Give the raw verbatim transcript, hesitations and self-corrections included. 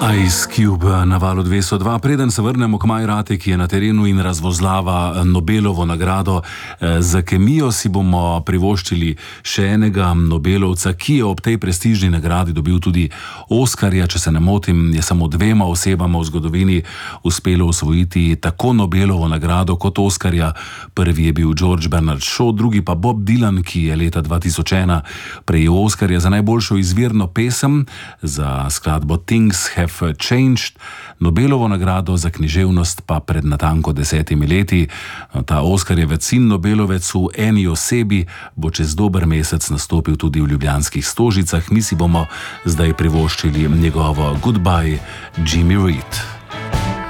Ice Cube na valu dvesto dva. Preden se vrnemo k Majrati, ki je na terenu in razvozlava Nobelovo nagrado za kemijo, si bomo privoščili še enega Nobelovca, ki je ob tej prestižni nagradi dobil tudi Oskarja. Če se ne motim, je samo dvema osebama v zgodovini uspelo osvojiti tako Nobelovo nagrado kot Oskarja. Prvi je bil George Bernard Shaw, drugi pa Bob Dylan, ki je leta dva tisoč ena prejel Oskarja za najboljšo izvirno pesem za skladbo Things Have Changed, Nobelovo nagrado za književnost pa pred natanko desetimi leti. Ta Oskarjevec in Nobelovec v eni osebi bo čez dober mesec nastopil tudi v ljubljanskih Stožicah. Mi si bomo zdaj privoščili njegovo Goodbye, Jimmy Reed.